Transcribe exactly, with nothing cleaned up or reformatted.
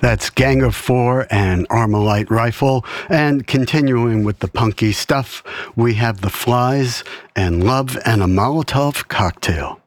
That's Gang of Four and Armalite Rifle. And continuing with the punky stuff, we have The Flies and Love and a Molotov Cocktail.